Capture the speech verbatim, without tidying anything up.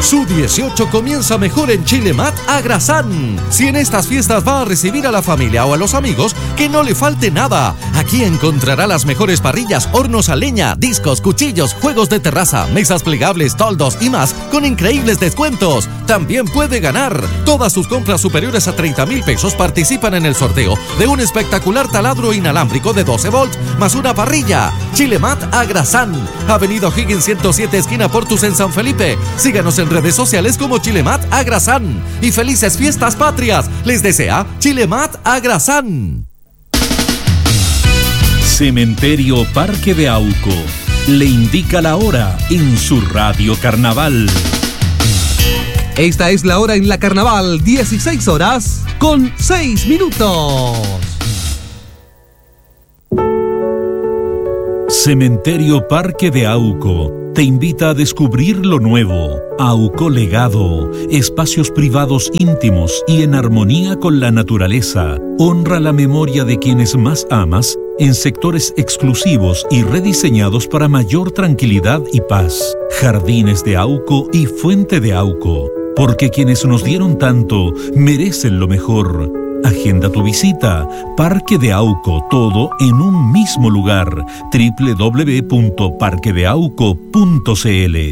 Su dieciocho comienza mejor en Chilemat Agrasán. Si en estas fiestas va a recibir a la familia o a los amigos, que no le falte nada. Aquí encontrará las mejores parrillas, hornos a leña, discos, cuchillos, juegos de terraza, mesas plegables, toldos y más con increíbles descuentos. También puede ganar. Todas sus compras superiores a treinta mil pesos participan en el sorteo de un espectacular taladro inalámbrico de doce volts más una parrilla. Chilemat Agrasán, Avenida O'Higgins ciento siete, esquina Portus en San Felipe. Síganos en redes sociales como Chilemat Agrasán. Y felices fiestas patrias les desea Chilemat Agrasán. Cementerio Parque de Auco le indica la hora en su radio Carnaval. Esta es la hora en la Carnaval, dieciséis horas con seis minutos. Cementerio Parque de Auco te invita a descubrir lo nuevo. Auco Legado, espacios privados íntimos y en armonía con la naturaleza. Honra la memoria de quienes más amas en sectores exclusivos y rediseñados para mayor tranquilidad y paz. Jardines de Auco y Fuente de Auco, porque quienes nos dieron tanto merecen lo mejor. Agenda tu visita. Parque de Auco, todo en un mismo lugar. doble u doble u doble u punto parque de auco punto c l